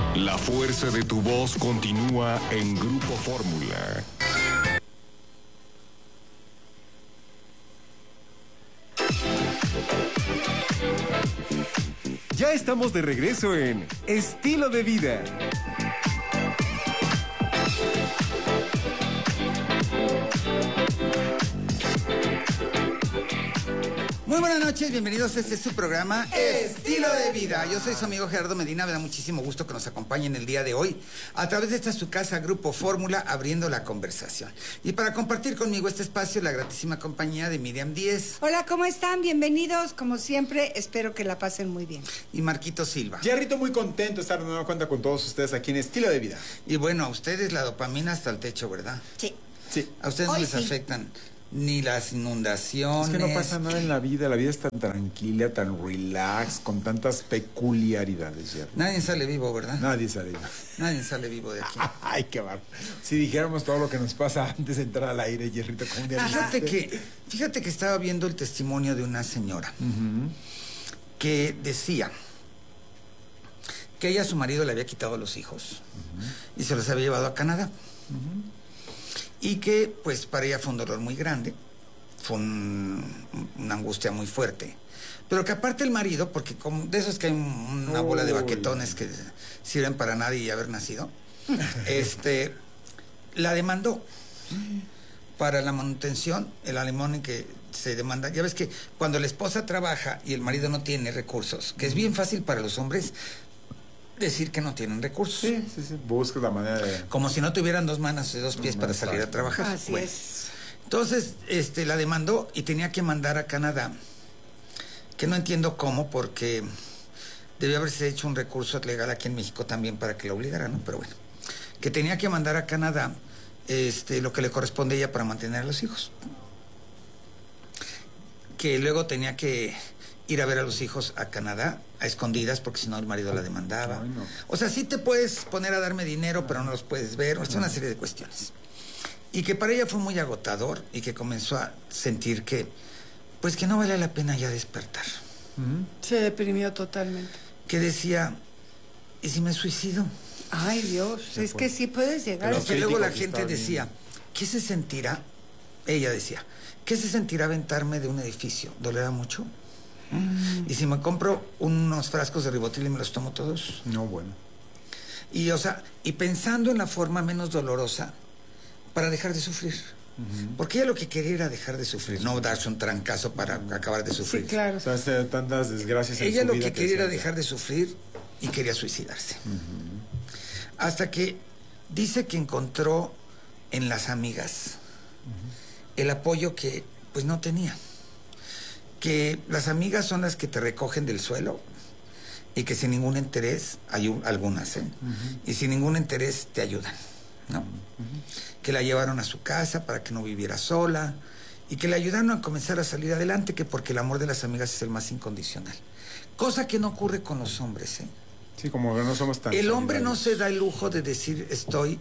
La fuerza de tu voz continúa en Grupo Fórmula. Ya estamos de regreso en Estilo de Vida. Muy buenas noches, bienvenidos a este su programa Estilo de Vida. Yo soy su amigo Gerardo Medina, me da muchísimo gusto que nos acompañen el día de hoy a través de esta su casa Grupo Fórmula, abriendo la conversación. Y para compartir conmigo este espacio, la gratísima compañía de Miriam Díez. Hola, ¿cómo están? Bienvenidos, como siempre, espero que la pasen muy bien. Y Marquito Silva. Jerrito, muy contento de estar de nueva cuenta con todos ustedes aquí en Estilo de Vida. Y bueno, a ustedes la dopamina hasta el techo, ¿verdad? Sí. Sí. A ustedes no les afectan ni las inundaciones. Es que no pasa nada en la vida es tan tranquila, tan relax, con tantas peculiaridades, Jerry. Nadie sale vivo, ¿verdad? Nadie sale vivo. Nadie sale vivo de aquí. Ay, qué barro. Si dijéramos todo lo que nos pasa antes de entrar al aire, Jerrito, como un día Fíjate que estaba viendo el testimonio de una señora que decía que ella a su marido le había quitado los hijos y se los había llevado a Canadá. Y que, pues, para ella fue un dolor muy grande, fue una angustia muy fuerte. Pero que aparte el marido, porque como de esos que hay una bola de baquetones que sirven para nada y haber nacido, la demandó para la manutención, el alimony que se demanda. Ya ves que cuando la esposa trabaja y el marido no tiene recursos, que es bien fácil para los hombres decir que no tienen recursos. Sí. Busca la manera de... Como si no tuvieran dos manos y dos pies para salir a trabajar. Así es. Entonces, la demandó y tenía que mandar a Canadá, que no entiendo cómo, porque debía haberse hecho un recurso legal aquí en México también para que la obligara, ¿no? Pero bueno, que tenía que mandar a Canadá lo que le corresponde a ella para mantener a los hijos. Que luego tenía que ir a ver a los hijos a Canadá, a escondidas, porque si no el marido la demandaba. Ay, no. O sea, sí te puedes poner a darme dinero, pero no los puedes ver. Es una serie de cuestiones. Y que para ella fue muy agotador y que comenzó a sentir que, pues que no vale la pena ya despertar. Se deprimió totalmente. Que decía, ¿y si me suicido? Ay, Dios, es que sí puedes llegar. Pero que luego la gente está decía, ¿qué se sentirá? Ella decía, ¿qué se sentirá aventarme de un edificio? ¿Dolerá mucho? ¿Y si me compro unos frascos de Ribotril y me los tomo todos? No, bueno. Y, o sea, y pensando en la forma menos dolorosa para dejar de sufrir. Porque ella lo que quería era dejar de sufrir, no darse un trancazo para acabar de sufrir. Sí, claro. O sea, hace tantas desgracias en Ella su lo vida que quería era decía, dejar de sufrir y quería suicidarse. Hasta que dice que encontró en las amigas el apoyo que pues no tenía. Que las amigas son las que te recogen del suelo y que sin ningún interés, hay algunas, y sin ningún interés te ayudan, ¿no? Que la llevaron a su casa para que no viviera sola y que le ayudaron a comenzar a salir adelante, que porque el amor de las amigas es el más incondicional. Cosa que no ocurre con los hombres, Sí, como que no somos tan... El hombre no solidarios. se da el lujo de decir estoy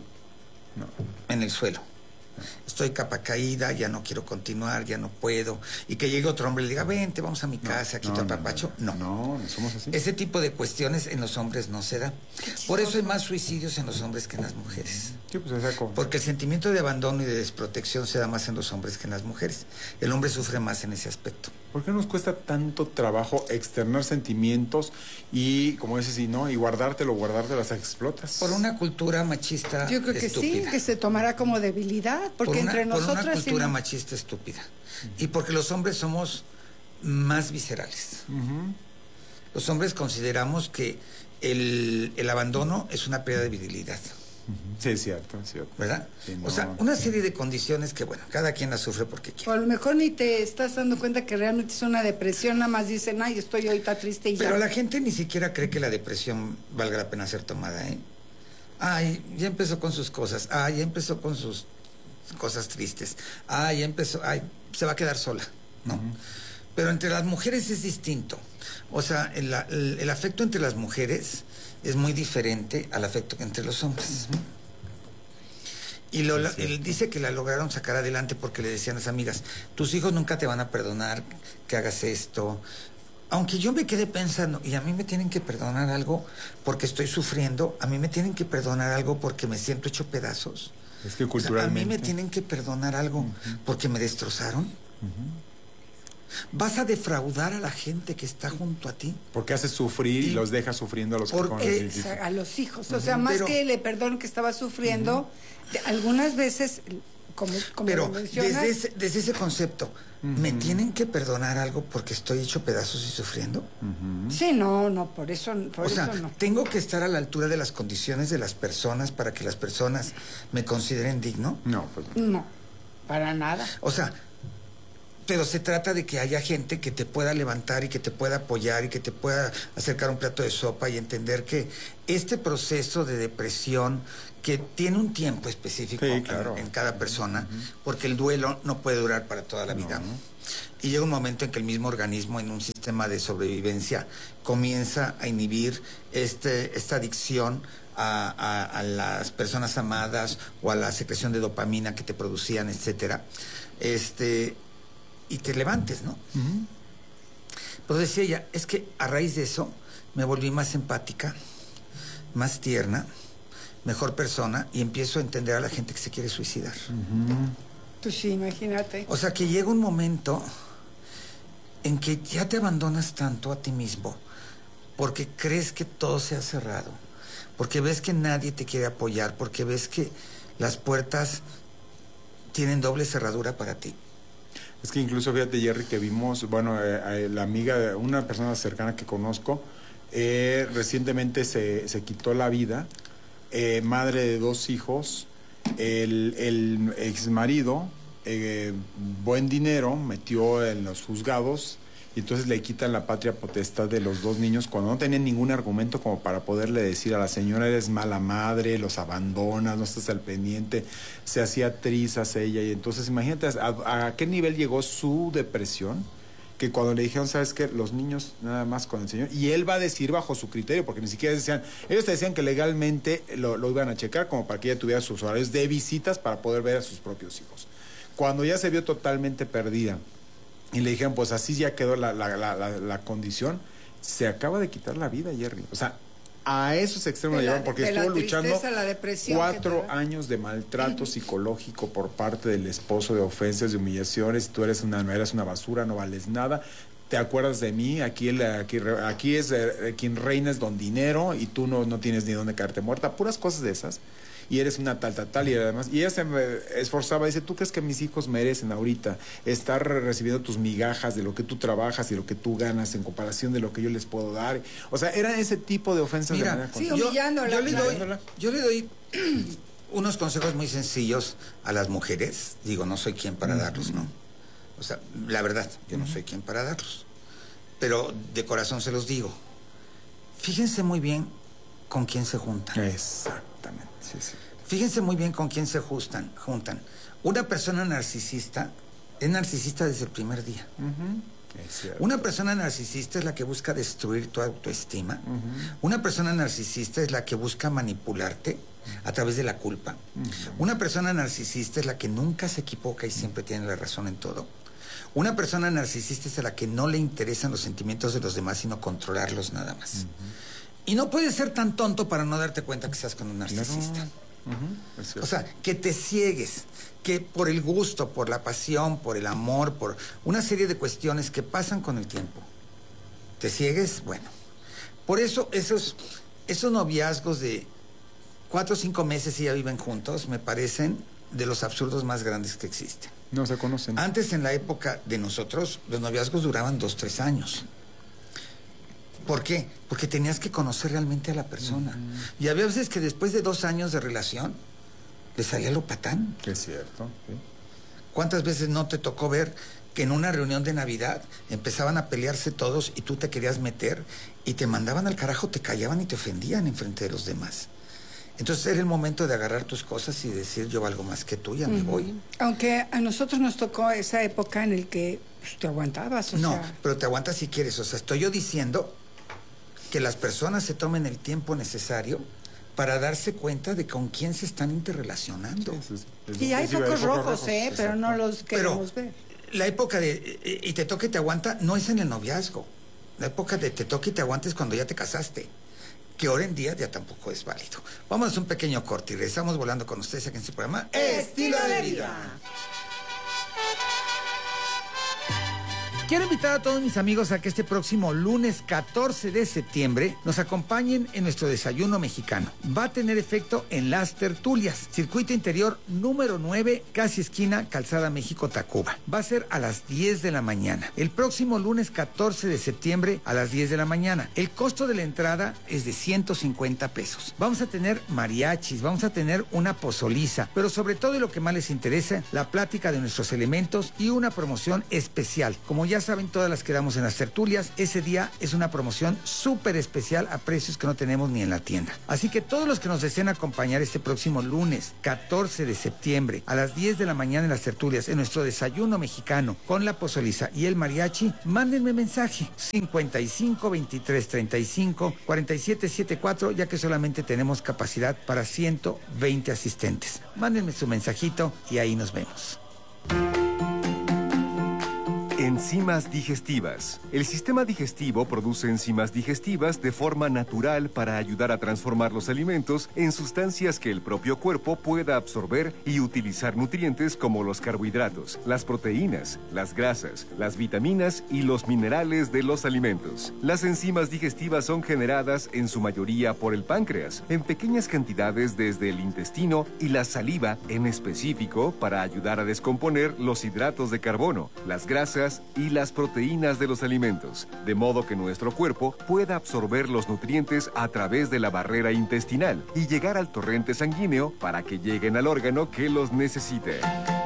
en el suelo. Estoy capa caída, ya no quiero continuar, ya no puedo. Y que llegue otro hombre y le diga, vente, vamos a mi casa, aquí te apapacho. No, somos así. Ese tipo de cuestiones en los hombres no se da. Por eso hay más suicidios en los hombres que en las mujeres. Sí, pues esa cosa. Porque el sentimiento de abandono y de desprotección se da más en los hombres que en las mujeres. El hombre sufre más en ese aspecto. ¿Por qué nos cuesta tanto trabajo externar sentimientos y, como dices, y guardártelo hasta que explotas? Por una cultura machista Yo creo que estúpida. sí, que se tomará como debilidad, porque entre por nosotras una cultura sí, machista estúpida. Y porque los hombres somos más viscerales. Los hombres consideramos que el abandono es una pérdida de virilidad. Sí, es cierto. ¿Verdad? Sí, O sea, una serie de condiciones que, bueno, cada quien las sufre porque o quiere. a lo mejor ni te estás dando cuenta que realmente es una depresión, nada más dicen, ay, estoy ahorita triste y ya. Pero la gente ni siquiera cree que la depresión valga la pena ser tomada, Ay, ya empezó con sus cosas. Ay, ya empezó con sus cosas tristes. Ay, ya empezó. Ay, se va a quedar sola, ¿no? Pero entre las mujeres es distinto. O sea, el afecto entre las mujeres es muy diferente al afecto entre los hombres. Y él dice que la lograron sacar adelante porque le decían a las amigas, tus hijos nunca te van a perdonar que hagas esto. aunque yo me quedé pensando, y a mí me tienen que perdonar algo porque estoy sufriendo, a mí me tienen que perdonar algo porque me siento hecho pedazos. Es que O sea, culturalmente... a mí me tienen que perdonar algo porque me destrozaron. Vas a defraudar a la gente que está junto a ti. Porque haces sufrir y los dejas sufriendo a los que Porque- conoces. A los hijos. O sea, más Pero- que le perdono que estaba sufriendo, algunas veces, como Pero lo mencionas, desde ese concepto, ¿me tienen que perdonar algo porque estoy hecho pedazos y sufriendo? sí, no, por eso O sea, no. tengo que estar a la altura de las condiciones de las personas para que las personas me consideren digno. No, pues No, para nada. O sea, pero se trata de que haya gente que te pueda levantar y que te pueda apoyar y que te pueda acercar un plato de sopa y entender que este proceso de depresión, que tiene un tiempo específico Sí, claro. en cada persona, porque el duelo no puede durar para toda la vida. Y llega un momento en que el mismo organismo, en un sistema de sobrevivencia, comienza a inhibir esta adicción a las personas amadas o a la secreción de dopamina que te producían, etcétera. Y te levantes, ¿no? Pero decía ella, es que a raíz de eso me volví más empática, más tierna, mejor persona y empiezo a entender a la gente que se quiere suicidar. Pues sí, imagínate. O sea, que llega un momento en que ya te abandonas tanto a ti mismo porque crees que todo se ha cerrado, porque ves que nadie te quiere apoyar, porque ves que las puertas tienen doble cerradura para ti. es que incluso fíjate, Jerry, que vimos, bueno, la amiga, una persona cercana que conozco, recientemente se quitó la vida, madre de 2 hijos, el exmarido, buen dinero, metió en los juzgados y entonces le quitan la patria potestad de los 2 niños cuando no tenían ningún argumento como para poderle decir a la señora, eres mala madre, los abandonas, no estás al pendiente, se hacía trizas ella y entonces imagínate a qué nivel llegó su depresión, que cuando le dijeron, ¿sabes qué? Los niños nada más con el señor, y él va a decir bajo su criterio, porque ni siquiera decían, ellos te decían que legalmente lo iban a checar como para que ella tuviera sus horarios de visitas para poder ver a sus propios hijos. Cuando ya se vio totalmente perdida y le dijeron, pues así ya quedó la condición, se acaba de quitar la vida, Jerry. O sea, a esos extremos De la la- llevaron porque de la estuvo luchando tristeza, la depresión que 4 te da. años de maltrato psicológico por parte del esposo, de ofensas, de humillaciones. Tú eres eras una basura, no vales nada. ¿Te acuerdas de mí? Aquí es quien reina es don dinero y tú no tienes ni dónde caerte muerta. Puras cosas de esas. Y eres una tal, y además, y ella se esforzaba, dice, ¿tú crees que mis hijos merecen ahorita estar recibiendo tus migajas de lo que tú trabajas y lo que tú ganas en comparación de lo que yo les puedo dar? O sea, eran ese tipo de ofensas. Mira, de manera sí, constante. humillándola, yo le doy unos consejos muy sencillos a las mujeres. Digo, no soy quien para darlos, ¿no? O sea, la verdad, yo no soy quien para darlos. Pero de corazón se los digo. Fíjense muy bien con quién se juntan. Exactamente, sí. Fíjense muy bien con quién se juntan. Una persona narcisista es narcisista desde el primer día. Es cierto. Una persona narcisista es la que busca destruir tu autoestima. Una persona narcisista es la que busca manipularte a través de la culpa. Una persona narcisista es la que nunca se equivoca y siempre tiene la razón en todo. Una persona narcisista es a la que no le interesan los sentimientos de los demás, sino controlarlos nada más. Y no puedes ser tan tonto para no darte cuenta que estás con un narcisista. Es cierto. O sea, que te ciegues, que por el gusto, por la pasión, por el amor, por una serie de cuestiones que pasan con el tiempo, te ciegues, bueno. Por eso esos noviazgos de 4 o 5 meses y ya viven juntos, me parecen de los absurdos más grandes que existen. No se conocen. Antes, en la época de nosotros, los noviazgos duraban 2, 3 años. ¿Por qué? Porque tenías que conocer realmente a la persona. Y había veces que después de 2 años de relación, le salía lo patán. Es cierto, sí. ¿Cuántas veces no te tocó ver que en una reunión de Navidad empezaban a pelearse todos y tú te querías meter y te mandaban al carajo, te callaban y te ofendían enfrente de los demás? Entonces era el momento de agarrar tus cosas y decir, yo valgo más que tú, ya me voy. Aunque a nosotros nos tocó esa época en el que pues, te aguantabas, o No, sea. pero te aguantas si quieres. O sea, estoy yo diciendo que las personas se tomen el tiempo necesario para darse cuenta de con quién se están interrelacionando. Y hay focos rojos, pero no los Pero queremos ver. la época de y te toca y te aguanta no es en el noviazgo. La época de te toque y te aguantes cuando ya te casaste. Que ahora en día ya tampoco es válido. Vamos a un pequeño corte y regresamos volando con ustedes aquí en este programa Estilo de Vida. Quiero invitar a todos mis amigos a que este próximo lunes 14 de septiembre nos acompañen en nuestro desayuno mexicano. Va a tener efecto en Las Tertulias, circuito interior número 9, casi esquina Calzada México-Tacuba. Va a ser a las 10 de la mañana. El próximo lunes 14 de septiembre a las 10 de la mañana. El costo de la entrada es de 150 pesos. Vamos a tener mariachis, vamos a tener una pozoliza, pero sobre todo y lo que más les interesa, la plática de nuestros elementos y una promoción especial. Como ya saben, todas las que damos en las tertulias, ese día es una promoción súper especial a precios que no tenemos ni en la tienda. Así que todos los que nos deseen acompañar este próximo lunes 14 de septiembre a las 10 de la mañana en las tertulias, en nuestro desayuno mexicano con la pozoliza y el mariachi, mándenme mensaje 55 23 35 47 74, ya que solamente tenemos capacidad para 120 asistentes. Mándenme su mensajito y ahí nos vemos. Enzimas digestivas. El sistema digestivo produce enzimas digestivas de forma natural para ayudar a transformar los alimentos en sustancias que el propio cuerpo pueda absorber y utilizar nutrientes como los carbohidratos, las proteínas, las grasas, las vitaminas y los minerales de los alimentos. Las enzimas digestivas son generadas en su mayoría por el páncreas, en pequeñas cantidades desde el intestino y la saliva en específico para ayudar a descomponer los hidratos de carbono, las grasas y las proteínas de los alimentos, de modo que nuestro cuerpo pueda absorber los nutrientes a través de la barrera intestinal y llegar al torrente sanguíneo para que lleguen al órgano que los necesite.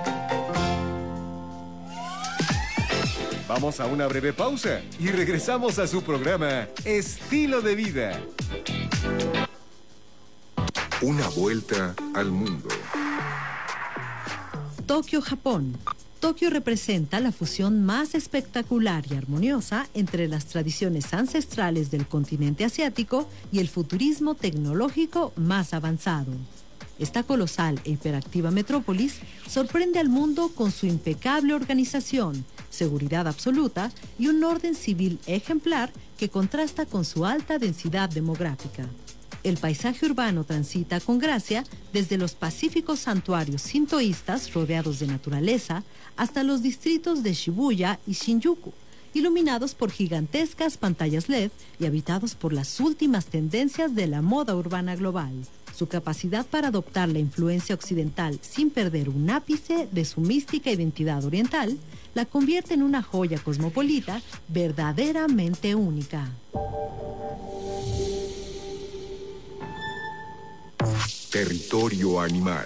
Vamos a una breve pausa y regresamos a su programa Estilo de Vida. Una vuelta al mundo. Tokio, Japón. Tokio representa la fusión más espectacular y armoniosa entre las tradiciones ancestrales del continente asiático y el futurismo tecnológico más avanzado. Esta colosal e hiperactiva metrópolis sorprende al mundo con su impecable organización, seguridad absoluta y un orden civil ejemplar que contrasta con su alta densidad demográfica. El paisaje urbano transita con gracia desde los pacíficos santuarios sintoístas rodeados de naturaleza hasta los distritos de Shibuya y Shinjuku, iluminados por gigantescas pantallas LED y habitados por las últimas tendencias de la moda urbana global. Su capacidad para adoptar la influencia occidental sin perder un ápice de su mística identidad oriental la convierte en una joya cosmopolita verdaderamente única. Territorio animal.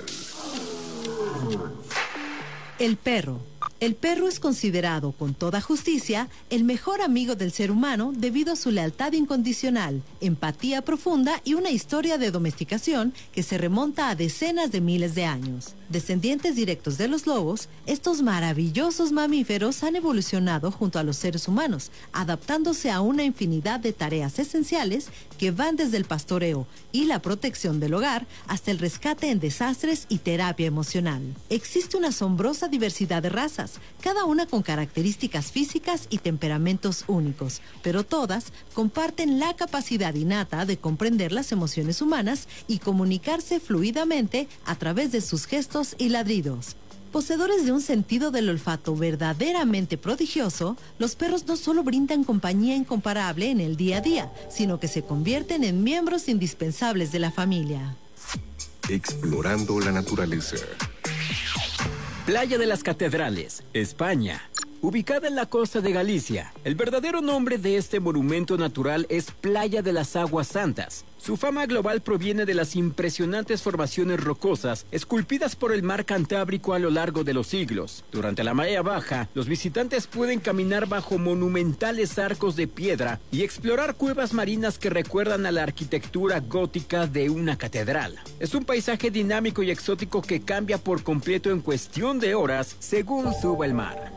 El perro. El perro es considerado con toda justicia el mejor amigo del ser humano debido a su lealtad incondicional, empatía profunda y una historia de domesticación que se remonta a decenas de miles de años. Descendientes directos de los lobos, estos maravillosos mamíferos han evolucionado junto a los seres humanos, adaptándose a una infinidad de tareas esenciales que van desde el pastoreo y la protección del hogar hasta el rescate en desastres y terapia emocional. Existe una asombrosa diversidad de razas, cada una con características físicas y temperamentos únicos, pero todas comparten la capacidad innata de comprender las emociones humanas y comunicarse fluidamente a través de sus gestos y ladridos. Poseedores de un sentido del olfato verdaderamente prodigioso, los perros no solo brindan compañía incomparable en el día a día, sino que se convierten en miembros indispensables de la familia. Explorando la naturaleza. Playa de las Catedrales, España. Ubicada en la costa de Galicia, el verdadero nombre de este monumento natural es Playa de las Aguas Santas. Su fama global proviene de las impresionantes formaciones rocosas esculpidas por el mar Cantábrico a lo largo de los siglos. Durante la marea baja, los visitantes pueden caminar bajo monumentales arcos de piedra y explorar cuevas marinas que recuerdan a la arquitectura gótica de una catedral. Es un paisaje dinámico y exótico que cambia por completo en cuestión de horas según suba el mar.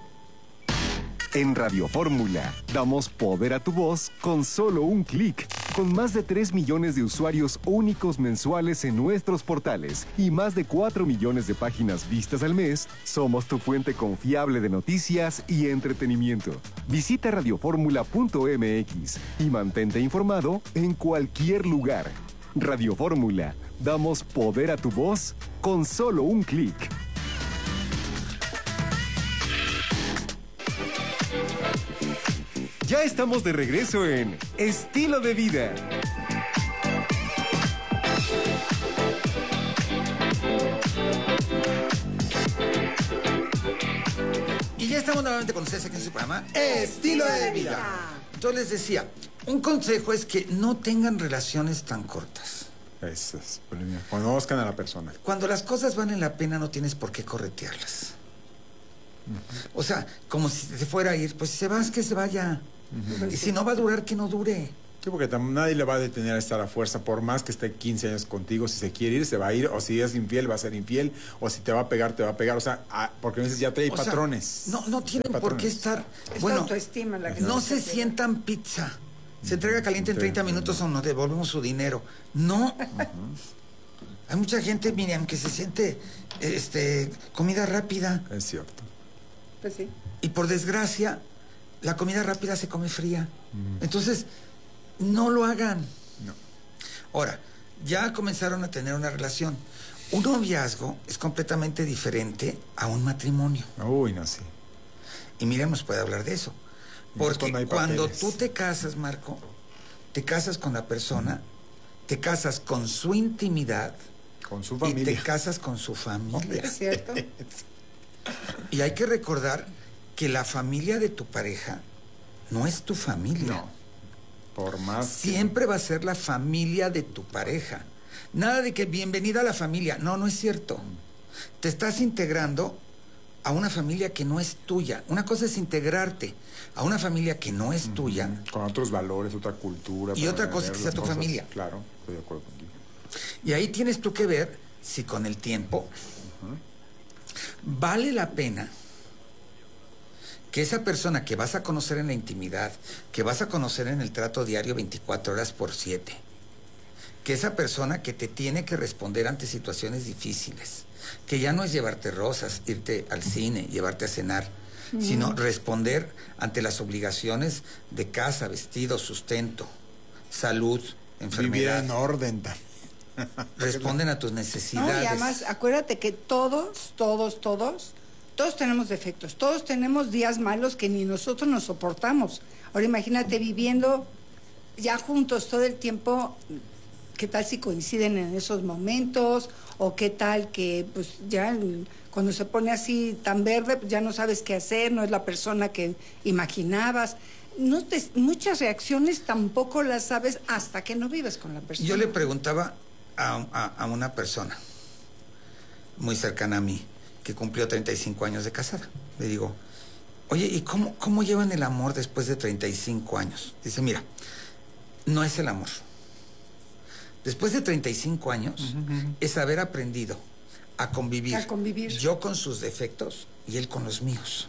En Radio Fórmula, damos poder a tu voz con solo un clic. Con más de 3 millones de usuarios únicos mensuales en nuestros portales y más de 4 millones de páginas vistas al mes, somos tu fuente confiable de noticias y entretenimiento. Visita radioformula.mx y mantente informado en cualquier lugar. Radio Fórmula, damos poder a tu voz con solo un clic. Ya estamos de regreso en Estilo de Vida. Y ya estamos nuevamente con ustedes aquí en su programa Estilo de Vida. Entonces les decía, un consejo es que no tengan relaciones tan cortas. Eso es, conozcan a la persona. Cuando las cosas valen la pena no tienes por qué corretearlas. O sea, como si se fuera a ir, pues si se va, es que se vaya. Y si no va a durar, que no dure. Sí, porque nadie le va a detener a estar a fuerza, por más que esté 15 años contigo. Si se quiere ir, se va a ir. O si es infiel, va a ser infiel. O si te va a pegar, te va a pegar. O sea, porque a veces ya trae patrones. No tienen por qué estar... Es bueno, autoestima la que no se sientan pizza. Se entrega caliente en 30 minutos o nos devolvemos su dinero. No. Hay mucha gente, Miriam, que se siente comida rápida. Es cierto. Pues sí. Y por desgracia, la comida rápida se come fría. Entonces, no lo hagan. No. Ahora, ya comenzaron a tener una relación. Un noviazgo es completamente diferente a un matrimonio. Uy, no sé. Y Miriam nos puede hablar de eso. Porque cuando tú te casas, Marco, te casas con la persona, te casas con su intimidad, con su familia. Y te casas con su familia. ¿Es cierto? Y hay que recordar que la familia de tu pareja no es tu familia. No. Por más. Siempre va a ser la familia de tu pareja. Nada de que bienvenida a la familia. No, no es cierto. Te estás integrando a una familia que no es tuya. Una cosa es integrarte a una familia que no es tuya. Con otros valores, otra cultura. Y otra cosa es que sea tu familia. Claro, estoy de acuerdo contigo. Y ahí tienes tú que ver si con el tiempo vale la pena que esa persona que vas a conocer en la intimidad, que vas a conocer en el trato diario 24 horas por 7, que esa persona que te tiene que responder ante situaciones difíciles, que ya no es llevarte rosas, irte al cine, llevarte a cenar, sino responder ante las obligaciones de casa, vestido, sustento, salud, enfermedad. Vivir en orden. Responden a tus necesidades. No, y además, acuérdate que todos tenemos defectos, todos tenemos días malos que ni nosotros nos soportamos. Ahora imagínate viviendo ya juntos todo el tiempo, ¿qué tal si coinciden en esos momentos? O qué tal que pues ya cuando se pone así tan verde, pues ya no sabes qué hacer, no es la persona que imaginabas. Muchas reacciones tampoco las sabes hasta que no vives con la persona. Yo le preguntaba a una persona muy cercana a mí, que cumplió 35 años de casada. Le digo, oye, ¿y cómo llevan el amor después de 35 años? Dice, mira, no es el amor. Después de 35 años es haber aprendido a convivir. Yo con sus defectos y él con los míos.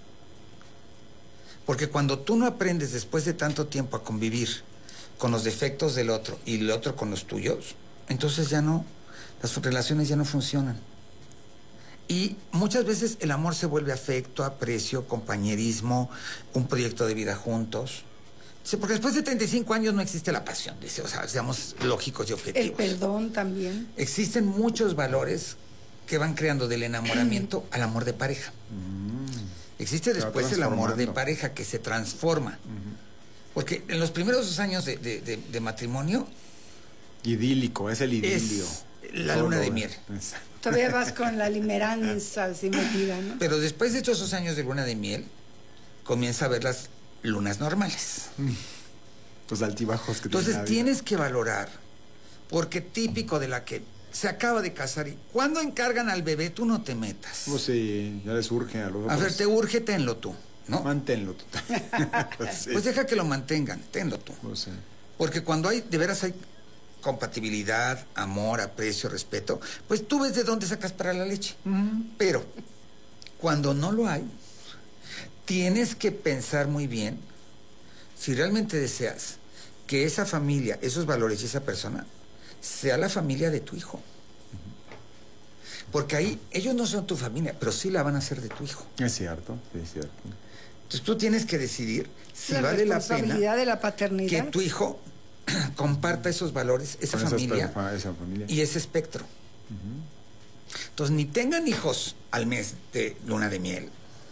Porque cuando tú no aprendes después de tanto tiempo a convivir con los defectos del otro y el otro con los tuyos, entonces ya no, las relaciones ya no funcionan. Y muchas veces el amor se vuelve afecto, aprecio, compañerismo, un proyecto de vida juntos. Sí, porque después de 35 años no existe la pasión, dice, o sea, seamos lógicos y objetivos. El perdón también. Existen muchos valores que van creando del enamoramiento al amor de pareja. Existe después el amor de pareja que se transforma. Porque en los primeros 2 años de matrimonio... Idílico, es el idilio. Es la luna de miel. Todavía vas con la limeranza así metida, ¿no? Pero después de estos 2 años de luna de miel, comienza a ver las lunas normales. Los altibajos que entonces tienes que valorar, porque típico de la que se acaba de casar y cuando encargan al bebé, tú no te metas. Pues sí, ya les urge a los otros. A ver, te urge, tenlo tú, ¿no? Manténlo tú. Sí. Pues deja que lo mantengan, tenlo tú. Pues sí. Porque cuando de veras hay compatibilidad, amor, aprecio, respeto, pues tú ves de dónde sacas para la leche. Pero cuando no lo hay, tienes que pensar muy bien si realmente deseas que esa familia, esos valores y esa persona sea la familia de tu hijo. Porque ahí ellos no son tu familia, pero sí la van a ser de tu hijo. Es cierto, es cierto. Entonces tú tienes que decidir si La vale la responsabilidad pena de la paternidad. que tu hijo comparta esos valores, esa Con familia esa familia. y ese espectro. Entonces ni tengan hijos al mes de luna de miel,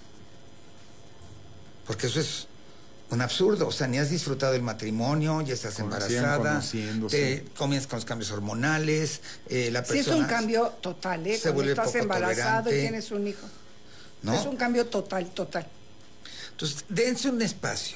porque eso es un absurdo. O sea, ni has disfrutado el matrimonio, ya estás embarazada, te comienzas con los cambios hormonales, la persona... Sí, es un cambio total, ¿eh? se Cuando vuelve estás poco embarazado tolerante, y tienes un hijo. ¿no? Es un cambio total. Entonces, dense un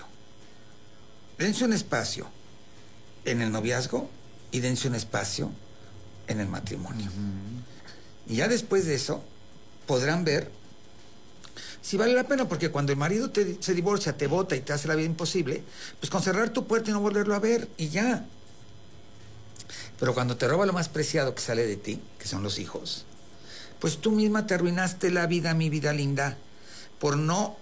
espacio en el noviazgo y dense un espacio en el matrimonio. Y ya después de eso podrán ver si vale la pena, porque cuando el marido se divorcia, te bota y te hace la vida imposible, pues con cerrar tu puerta y no volverlo a ver y ya. Pero cuando te roba lo más preciado que sale de ti, que son los hijos, pues tú misma te arruinaste la vida, mi vida linda, por no